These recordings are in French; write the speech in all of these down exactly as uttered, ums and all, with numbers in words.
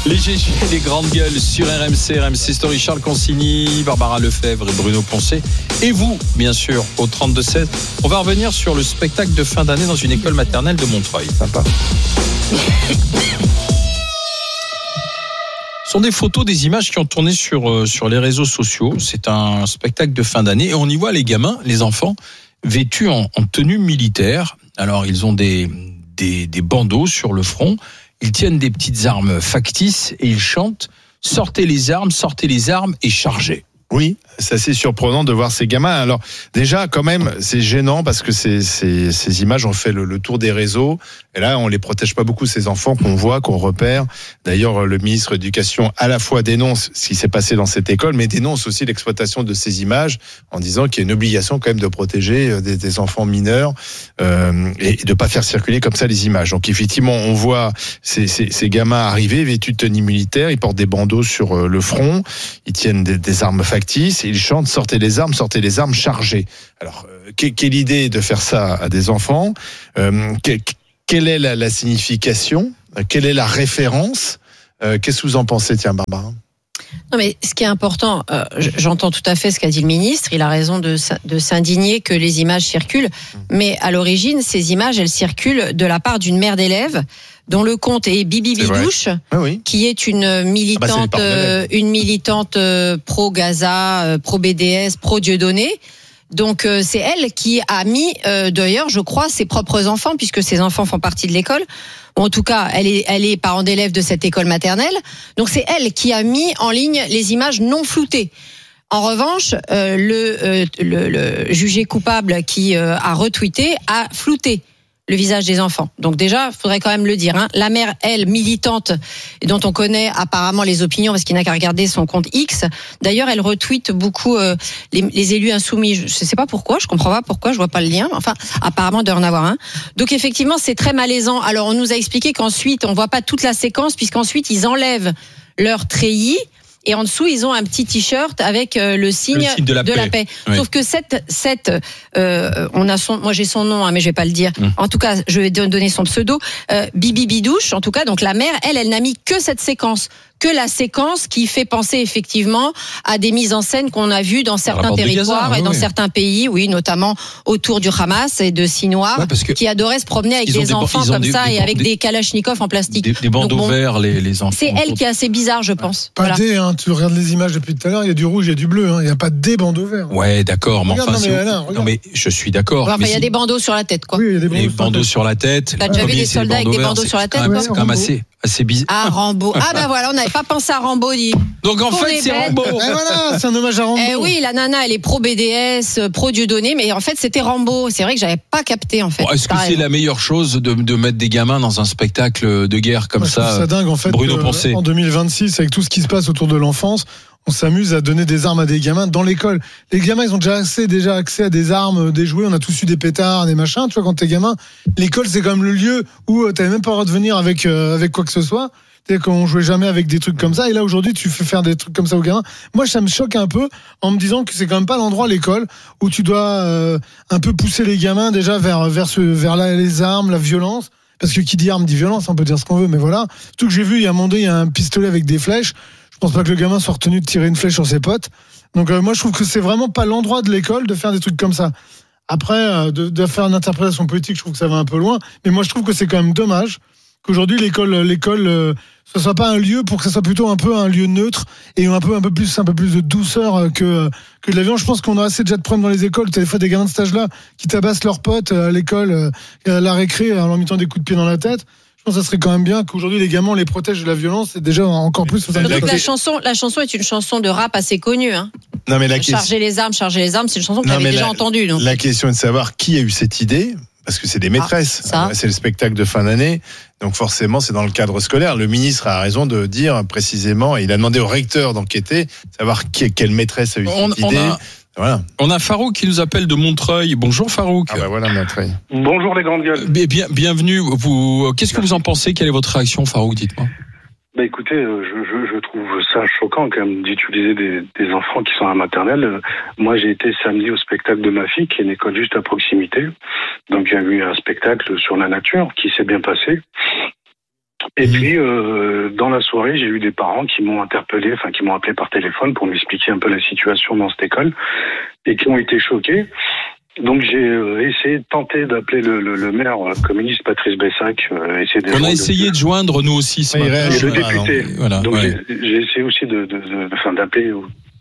Les G G, les grandes gueules sur R M C, R M C Story, Charles Consigny, Barbara Lefebvre et Bruno Poncet. Et vous, bien sûr, au trente-deux seize. On va revenir sur le spectacle de fin d'année dans une école maternelle de Montreuil. Sympa. Ce sont des photos, des images qui ont tourné sur, euh, sur les réseaux sociaux. C'est un spectacle de fin d'année et on y voit les gamins, les enfants, vêtus en, en tenue militaire. Alors, ils ont des, des, des bandeaux sur le front. Ils tiennent des petites armes factices et ils chantent « Sortez les armes, sortez les armes et chargez ». Oui, c'est assez surprenant de voir ces gamins. Alors déjà, quand même, c'est gênant parce que ces, ces, ces images ont fait le, le tour des réseaux. Et là, on les protège pas beaucoup, ces enfants qu'on voit, qu'on repère. D'ailleurs, le ministre de l'Éducation à la fois dénonce ce qui s'est passé dans cette école, mais dénonce aussi l'exploitation de ces images en disant qu'il y a une obligation quand même de protéger des, des enfants mineurs euh, et de pas faire circuler comme ça les images. Donc effectivement, on voit ces, ces, ces gamins arriver vêtus de tenue militaire, ils portent des bandeaux sur le front, ils tiennent des, des armes factices. Et ils chantent « Sortez les armes, sortez les armes, chargez ». Alors, euh, quelle idée de faire ça à des enfants euh, que, Quelle est la, la signification? Quelle est la référence? euh, Qu'est-ce que vous en pensez, tiens, Barbara? Non, mais ce qui est important, euh, j'entends tout à fait ce qu'a dit le ministre. Il a raison de, de s'indigner que les images circulent. Mais à l'origine, ces images, elles circulent de la part d'une mère d'élève dont le compte est Bibi Bidouche, ah oui. qui est une militante, ah bah euh, une militante euh, pro-Gaza, euh, pro-B D S, pro-Dieudonné. Donc euh, c'est elle qui a mis, euh, d'ailleurs, je crois, ses propres enfants, puisque ses enfants font partie de l'école. Ou en tout cas, elle est, elle est parent d'élève de cette école maternelle. Donc c'est elle qui a mis en ligne les images non floutées. En revanche, euh, le, euh, le, le jugé coupable qui euh, a retweeté a flouté le visage des enfants. Donc déjà, il faudrait quand même le dire. Hein. La mère, elle, militante, et dont on connaît apparemment les opinions, parce qu'il n'a qu'à regarder son compte X. D'ailleurs, elle retweet beaucoup euh, les, les élus insoumis. Je ne sais pas pourquoi, je comprends pas pourquoi, je vois pas le lien. Enfin, apparemment, il doit en avoir un. Donc effectivement, c'est très malaisant. Alors, on nous a expliqué qu'ensuite, on voit pas toute la séquence, puisqu'ensuite, ils enlèvent leur treillis. Et en dessous, ils ont un petit t-shirt avec euh, le signe, le signe de la de paix. La paix. Oui. Sauf que cette, cette, euh, on a son, moi j'ai son nom, hein, mais je vais pas le dire. Mmh. En tout cas, je vais donner son pseudo. Euh, Bibi Bidouche, en tout cas, donc la mère, elle, elle n'a mis que cette séquence, que la séquence qui fait penser effectivement à des mises en scène qu'on a vues dans certains territoires Gaza, et oui, dans oui. certains pays, oui, notamment autour du Hamas et de Sinois, ouais, qui adoraient se promener avec des, des enfants comme des, ça des, et avec des, des kalachnikovs en plastique. Des, des bandeaux bon, verts, les, les enfants. C'est elle qui est assez bizarre, je pense. Pas voilà. des, hein, tu regardes les images depuis tout à l'heure, il y a du rouge, il y a du bleu, hein, il n'y a pas des bandeaux verts. Ouais, d'accord, mais regarde, enfin, non, mais, Alain, non mais je suis d'accord. Enfin, il y a si... des bandeaux sur la tête, quoi. Oui, il y a des bandeaux, les bandeaux sur la tête. T'as déjà vu des soldats avec des bandeaux sur la tête? C'est quand même assez, assez bizarre. Ah, Rambo. Ah ben voilà, on n'avait pas pensé à Rambo, dit. Donc en fait, c'est Rambo. Et voilà, c'est un hommage à Rambo. Eh oui, la nana, elle est pro B D S, pro Dieudonné, mais en fait, c'était Rambo. C'est vrai que j'avais pas capté, en fait. Bon, est-ce que c'est la meilleure chose de, de mettre des gamins dans un spectacle de guerre comme Moi, ça? Je trouve ça dingue, en fait. Bruno euh, Poncet. En deux mille vingt-six, avec tout ce qui se passe autour de l'enfance, on s'amuse à donner des armes à des gamins dans l'école. Les gamins, ils ont déjà accès, déjà accès à des armes, des jouets. On a tous eu des pétards, des machins. Tu vois, quand t'es gamin, l'école, c'est quand même le lieu où t'avais même pas le droit de venir avec, euh, avec quoi que ce soit. Tu sais, qu'on jouait jamais avec des trucs comme ça. Et là, aujourd'hui, tu fais faire des trucs comme ça aux gamins. Moi, ça me choque un peu en me disant que c'est quand même pas l'endroit, l'école, où tu dois euh, un peu pousser les gamins déjà vers, vers, ce, vers la, les armes, la violence. Parce que qui dit arme dit violence, on peut dire ce qu'on veut, mais voilà. Tout que j'ai vu, il y a un moment donné, il y a un pistolet avec des flèches. Je pense pas que le gamin soit retenu de tirer une flèche sur ses potes. Donc euh, moi, je trouve que c'est vraiment pas l'endroit de l'école de faire des trucs comme ça. Après, euh, de, de faire une interprétation politique, je trouve que ça va un peu loin. Mais moi, je trouve que c'est quand même dommage qu'aujourd'hui l'école, l'école, euh, ce soit pas un lieu pour que ça soit plutôt un peu un lieu neutre et un peu, un peu plus, un peu plus de douceur que que de la violence. Je pense qu'on a assez déjà de problèmes dans les écoles. T'as des fois des gamins de cet âge-là qui tabassent leurs potes à l'école, à la récré, en leur mettant des coups de pied dans la tête. Je pense que ça serait quand même bien qu'aujourd'hui les gamins on les protège de la violence et déjà encore plus. Donc la, la chanson, la chanson est une chanson de rap assez connue. Hein. Non mais la question... Charger les armes, charger les armes, c'est une chanson que j'avais déjà la, entendue. Donc. La question est de savoir qui a eu cette idée. Parce que c'est des maîtresses, ah, c'est le spectacle de fin d'année, donc forcément c'est dans le cadre scolaire. Le ministre a raison de dire précisément, et il a demandé au recteur d'enquêter, savoir qui, quelle maîtresse a eu on, cette on idée. A, voilà. On a Farouk qui nous appelle de Montreuil. Bonjour Farouk. Ah bah voilà Montreuil. Bonjour les grandes gueules. Bien, bienvenue. Vous, qu'est-ce que vous en pensez? Quelle est votre réaction, Farouk? Dites-moi. Bah écoutez, je, je, je trouve ça choquant quand même d'utiliser des, des enfants qui sont à la maternelle. Moi, j'ai été samedi au spectacle de ma fille, qui est une école juste à proximité. Donc, il y a eu un spectacle sur la nature qui s'est bien passé. Et mmh. puis, euh, dans la soirée, j'ai eu des parents qui m'ont interpellé, enfin qui m'ont appelé par téléphone pour m'expliquer un peu la situation dans cette école et qui ont été choqués. Donc j'ai euh, essayé de tenter d'appeler le, le, le maire communiste Patrice Bessac. Euh, essayer On a essayé de, de joindre nous aussi ce oui, matin. Et le député. Voilà, Donc ouais. j'ai, j'ai essayé aussi de, de, de, de, enfin, d'appeler,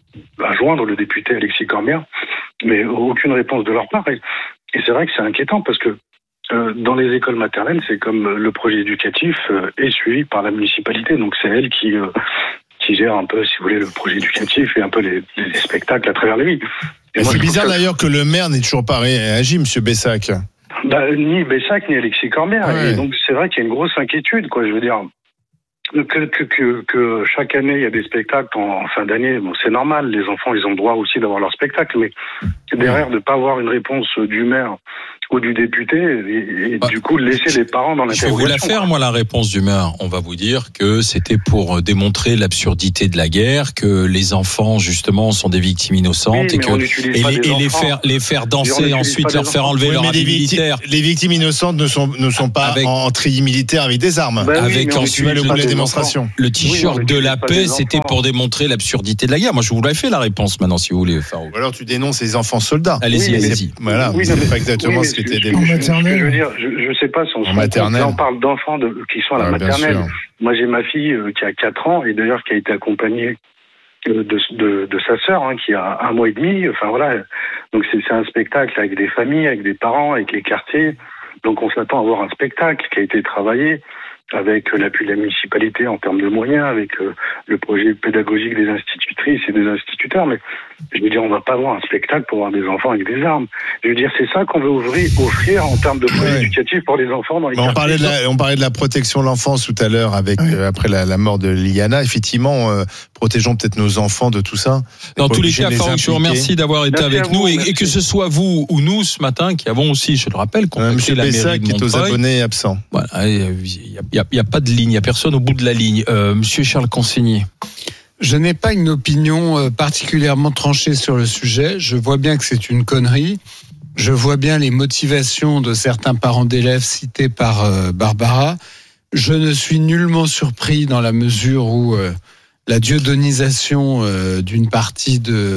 à joindre le député Alexis Corbière, mais aucune réponse de leur part. Et, et c'est vrai que c'est inquiétant parce que euh, dans les écoles maternelles, c'est comme le projet éducatif euh, est suivi par la municipalité. Donc c'est elle qui euh, qui gère un peu, si vous voulez, le projet éducatif et un peu les, les spectacles à travers la ville. Et moi, c'est bizarre ça... d'ailleurs que le maire n'ait toujours pas réagi, M. Bessac. Bah, ni Bessac ni Alexis Corbière. Ouais. Et donc c'est vrai qu'il y a une grosse inquiétude, quoi. Je veux dire que, que, que, que chaque année il y a des spectacles en, en fin d'année. Bon, c'est normal. Les enfants, ils ont le droit aussi d'avoir leur spectacle, mais derrière de ne pas avoir une réponse du maire ou du député et, et bah, du coup laisser les parents dans l'interrogation. Je vais vous la faire, moi, la réponse du maire. On va vous dire que c'était pour démontrer l'absurdité de la guerre, que les enfants, justement, sont des victimes innocentes oui, et que et, les, et les faire les faire danser, ensuite leur faire enlever oui, leur habit militaire. Les victimes innocentes ne sont ne sont pas avec, en treillis militaire avec des armes. Bah oui, avec ensuite le, la démonstration. Le t-shirt oui, de la paix, c'était pour démontrer l'absurdité de la guerre. Moi, je vous l'avais fait la réponse maintenant, si vous voulez, Farouk. Ou alors tu dénonces les enfants soldats. Allez-y, oui, allez-y. Voilà, oui, c'est pas exactement ce qui était début. En maternelle. Je veux dire, je, je sais pas si on, en maternelle. on parle d'enfants de, qui sont à la ah, maternelle. Moi, j'ai ma fille euh, qui a quatre ans et d'ailleurs qui a été accompagnée euh, de, de, de sa sœur hein, qui a un mois et demi. Enfin voilà. Donc c'est, c'est un spectacle avec des familles, avec des parents, avec les quartiers. Donc on s'attend à voir un spectacle qui a été travaillé avec l'appui de la municipalité en termes de moyens, avec euh, le projet pédagogique des institutrices et des instituteurs. Mais je veux dire, on ne va pas avoir un spectacle pour avoir des enfants avec des armes. Je veux dire, c'est ça qu'on veut ouvrir, offrir en termes de projet ouais. éducatif pour les enfants dans les on parlait de la, on parlait de la protection de l'enfance tout à l'heure avec ouais. euh, après la, la mort de Liliana. Effectivement, euh, protégeons peut-être nos enfants de tout ça. Dans tous les cas, Farouk, je vous remercie d'avoir été merci avec nous vous, et, et que ce soit vous ou nous ce matin qui avons aussi, je le rappelle, contacté la mairie de Montreuil. Qui est aux abonnés absents. Voilà, il y a Il n'y a, a pas de ligne, il n'y a personne au bout de la ligne. Euh, Monsieur Charles Consigny. Je n'ai pas une opinion particulièrement tranchée sur le sujet. Je vois bien que c'est une connerie. Je vois bien les motivations de certains parents d'élèves cités par euh, Barbara. Je ne suis nullement surpris dans la mesure où euh, la dieudonisation euh, d'une partie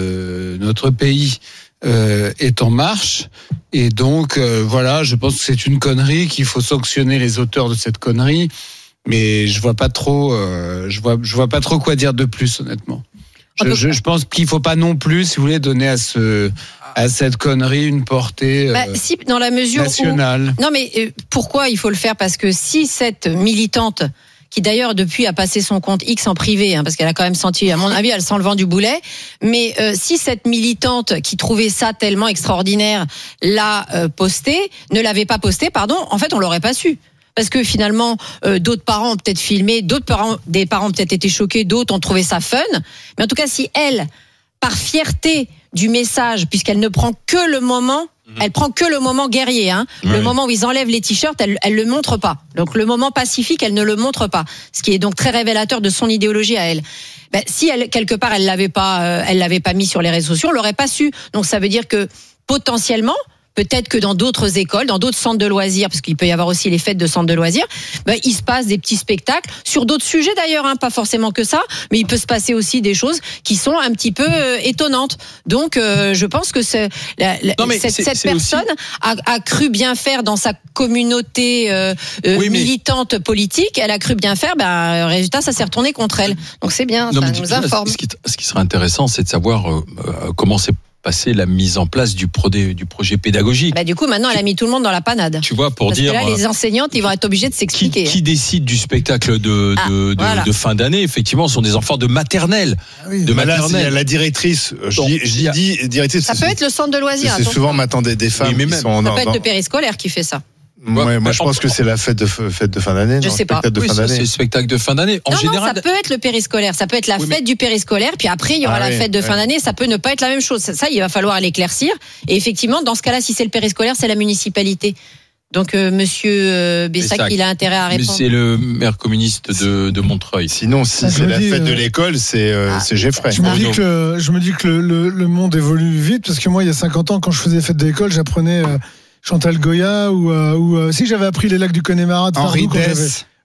de notre pays euh, est en marche. Et donc, euh, voilà, je pense que c'est une connerie, qu'il faut sanctionner les auteurs de cette connerie. Mais je vois pas trop, euh, je vois, je vois pas trop quoi dire de plus, honnêtement. Je, je, je pense qu'il faut pas non plus, si vous voulez, donner à ce, à cette connerie une portée euh, bah, si, dans la mesure nationale. Où... Non, mais euh, pourquoi il faut le faire ? Parce que si cette militante, qui d'ailleurs depuis a passé son compte X en privé, hein, parce qu'elle a quand même senti, à mon avis, elle sent le vent du boulet. Mais euh, si cette militante qui trouvait ça tellement extraordinaire l'a euh, posté, ne l'avait pas posté, pardon, en fait, on l'aurait pas su. Parce que finalement, euh, d'autres parents ont peut-être filmé, d'autres parents, des parents ont peut-être été choqués, d'autres ont trouvé ça fun. Mais en tout cas, si elle, par fierté du message, puisqu'elle ne prend que le moment, mmh. elle prend que le moment guerrier, hein, oui. le moment où ils enlèvent les t-shirts, elle, elle le montre pas. Donc le moment pacifique, elle ne le montre pas. Ce qui est donc très révélateur de son idéologie à elle. Ben, si elle quelque part elle l'avait pas, euh, elle l'avait pas mis sur les réseaux sociaux, on l'aurait pas su. Donc ça veut dire que potentiellement. Peut-être que dans d'autres écoles, dans d'autres centres de loisirs, parce qu'il peut y avoir aussi les fêtes de centres de loisirs, ben, il se passe des petits spectacles sur d'autres sujets d'ailleurs, hein, pas forcément que ça, mais il peut se passer aussi des choses qui sont un petit peu euh, étonnantes. Donc, euh, je pense que c'est, la, la, non, cette, c'est, cette c'est personne aussi... a, a cru bien faire dans sa communauté euh, euh, oui, militante mais... politique. Elle a cru bien faire. Ben, résultat, ça s'est retourné contre elle. Donc c'est bien, non, ça nous là, informe. Ce qui, ce qui serait intéressant, c'est de savoir euh, comment c'est passer la mise en place du, pro, du projet pédagogique. Bah du coup, maintenant, elle a mis tout le monde dans la panade. Tu vois, pour Parce dire... Parce que là, les enseignantes, ils vont être obligés de s'expliquer. Qui, qui décide du spectacle de, ah, de, voilà. de, de fin d'année, effectivement, sont des enfants de maternelle. Ah oui, de maternelle. Là, la directrice, je dis, je dis directrice... Ça peut être le centre de loisirs. C'est souvent maintenant des, des femmes oui, qui sont... Ça non, peut être non. le périscolaire qui fait ça. Ouais, moi je pense que c'est la fête de fête de fin d'année. Je non, sais pas. De oui, fin ça, d'année. C'est le spectacle de fin d'année. En non, général, non, ça peut être le périscolaire. Ça peut être la oui, fête mais... du périscolaire. Puis après, il y aura ah, la oui, fête de oui. fin d'année. Ça peut ne pas être la même chose. Ça, il va falloir l'éclaircir. Et effectivement, dans ce cas-là, si c'est le périscolaire, c'est la municipalité. Donc, euh, Monsieur euh, Bessac, Bessac, il a intérêt à répondre. Mais c'est le maire communiste de, de Montreuil. Sinon, si ça, c'est la dis, fête euh... de l'école, c'est, euh, ah, c'est Geoffrey. Je me dis que, je me dis que le, le, le monde évolue vite parce que moi, il y a cinquante ans, quand je faisais fête de l'école, j'apprenais. Euh, Chantal Goya ou, euh, ou euh, si j'avais appris les lacs du Connemara de Henri Fardou, Dess.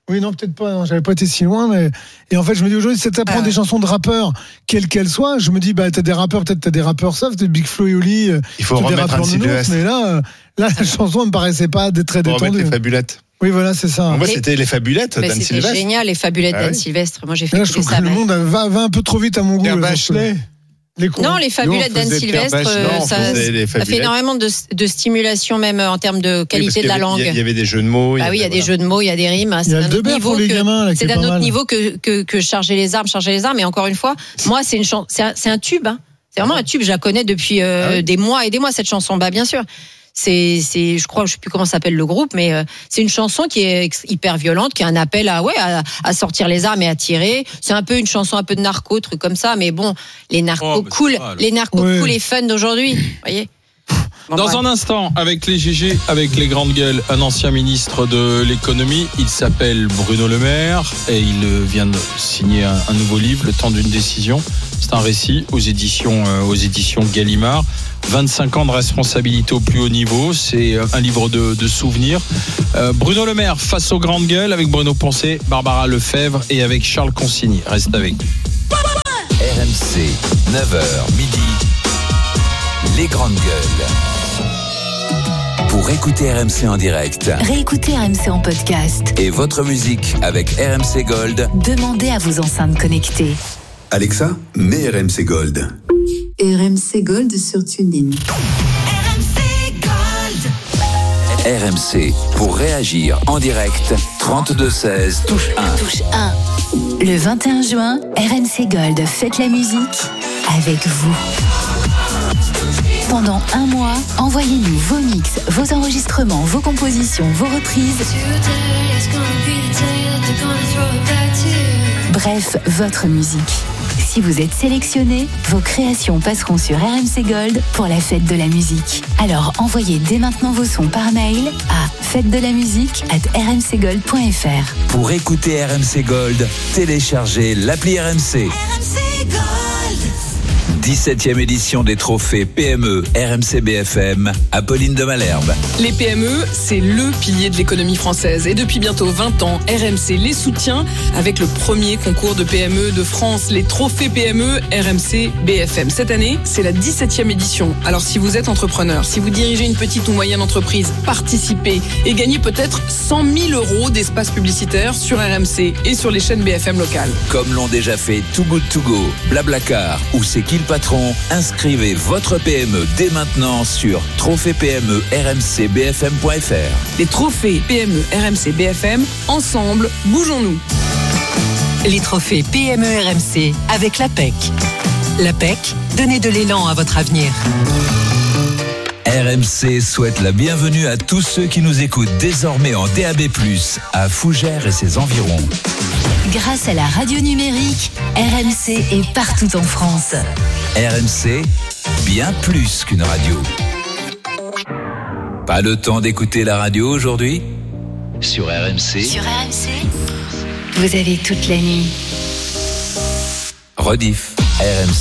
Oui, non, peut-être pas. Non, j'avais pas été si loin, mais et en fait, je me dis aujourd'hui, si t'apprends ah. des chansons de rappeurs, quelles qu'elles soient, je me dis, bah, t'as des rappeurs, peut-être t'as des rappeurs soft, Big Flo et Oli. Il faut remettre un Sylvestre. Mais là, là, la chanson, elle me paraissait pas d'être très détendue. Remettre les Fabulettes. Oui, voilà, c'est ça. Moi, c'était les Fabulettes d'Anne Sylvestre. C'était génial, les Fabulettes ah, d'Anne oui. Sylvestre. Moi, j'ai fait là, je trouve ça. Que le monde va, va un peu trop vite à mon goût. Bachelet. Les non, les Fabulettes d'Anne Sylvestre, non, ça, ça fait énormément de, de stimulation même en termes de qualité oui, de la langue. Il y avait des jeux de mots. Ah oui, il y a des jeux de mots, il y a des rimes. C'est d'un autre niveau que, gamins, là, c'est d'un autre niveau que, que, que charger les armes, charger les armes. Et encore une fois, moi, c'est une chan- c'est un, c'est un tube. Hein. C'est vraiment un tube. Je la connais depuis euh, ah oui. des mois et des mois cette chanson. Bah bien sûr. C'est, c'est, je crois, je sais plus comment s'appelle le groupe, mais euh, c'est une chanson qui est hyper violente, qui est un appel à, ouais, à, à sortir les armes et à tirer. C'est un peu une chanson un peu de narco, truc comme ça, mais bon, les narcos oh, cool, pas, les narcos ouais. cool et fun d'aujourd'hui, voyez. Bon, Dans ouais. un instant, avec les G G, avec les grandes gueules, un ancien ministre de l'économie, il s'appelle Bruno Le Maire et il vient de signer un, un nouveau livre, Le temps d'une décision. C'est un récit aux éditions, euh, aux éditions Gallimard. vingt-cinq ans de responsabilité au plus haut niveau, c'est un livre de, de souvenirs. Euh, Bruno Le Maire face aux grandes gueules avec Bruno Poncet, Barbara Lefebvre et avec Charles Consigny. Reste avec nous. R M C, neuf heures midi, les grandes gueules. Pour écouter R M C en direct, réécoutez R M C en podcast et votre musique avec R M C Gold, demandez à vos enceintes connectées. Alexa, mets R M C Gold. R M C Gold sur TuneIn. R M C Gold. R M C, pour réagir en direct, trente-deux seize, touche un. Touche un. Le vingt et un juin, R M C Gold fête la musique avec vous. Pendant un mois, envoyez-nous vos mix, vos enregistrements, vos compositions, vos reprises. Bref, votre musique. Si vous êtes sélectionné, vos créations passeront sur R M C Gold pour la fête de la musique. Alors envoyez dès maintenant vos sons par mail à fête de la musique arobase r m c gold point f r. Pour écouter R M C Gold, téléchargez l'appli R M C. R M C Gold. dix-septième édition des trophées P M E R M C B F M, Apolline de Malherbe. Les P M E, c'est le pilier de l'économie française. Et depuis bientôt vingt ans, R M C les soutient avec le premier concours de P M E de France, les trophées P M E R M C B F M. Cette année, c'est la dix-septième édition. Alors si vous êtes entrepreneur, si vous dirigez une petite ou moyenne entreprise, participez et gagnez peut-être cent mille euros d'espace publicitaire sur R M C et sur les chaînes B F M locales. Comme l'ont déjà fait Too Good To Go, Blablacar ou C'est qui le patron, inscrivez votre P M E dès maintenant sur trophée P M E R M C B F M point F R. Les trophées P M E R M C B F M, ensemble, bougeons-nous. Les trophées P M E R M C avec l'A P E C. L'A P E C, donnez de l'élan à votre avenir. R M C souhaite la bienvenue à tous ceux qui nous écoutent désormais en D A B plus, à Fougères et ses environs. Grâce à la radio numérique, R M C est partout en France. R M C, bien plus qu'une radio. Pas le temps d'écouter la radio aujourd'hui ? Sur R M C. Sur R M C, vous avez toute la nuit. Rediff, R M C.